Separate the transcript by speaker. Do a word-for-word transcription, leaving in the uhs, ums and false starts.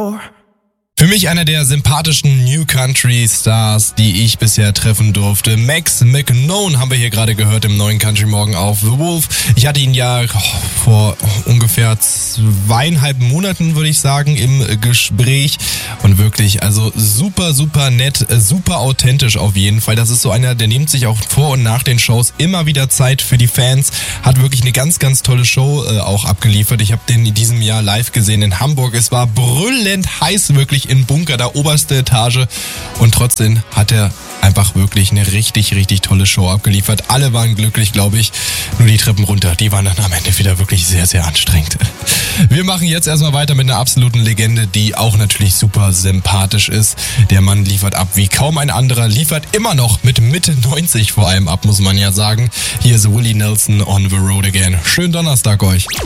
Speaker 1: more.
Speaker 2: Für mich einer der sympathischen New Country Stars, die ich bisher treffen durfte. Max McKnone haben wir hier gerade gehört im neuen Country Morgen auf The Wolf. Ich hatte ihn ja vor ungefähr zweieinhalb Monaten, würde ich sagen, im Gespräch. Und wirklich, also super, super nett, super authentisch auf jeden Fall. Das ist so einer, der nimmt sich auch vor und nach den Shows immer wieder Zeit für die Fans. Hat wirklich eine ganz, ganz tolle Show äh, auch abgeliefert. Ich habe den in diesem Jahr live gesehen in Hamburg. Es war brüllend heiß, wirklich im Bunker, der oberste Etage. Und trotzdem hat er einfach wirklich eine richtig, richtig tolle Show abgeliefert. Alle waren glücklich, glaube ich. Nur die Treppen runter, die waren dann am Ende wieder wirklich sehr, sehr anstrengend. Wir machen jetzt erstmal weiter mit einer absoluten Legende, die auch natürlich super sympathisch ist. Der Mann liefert ab wie kaum ein anderer, liefert immer noch mit Mitte neunzig vor allem ab, muss man ja sagen. Hier ist Willie Nelson on the road again. Schönen Donnerstag euch.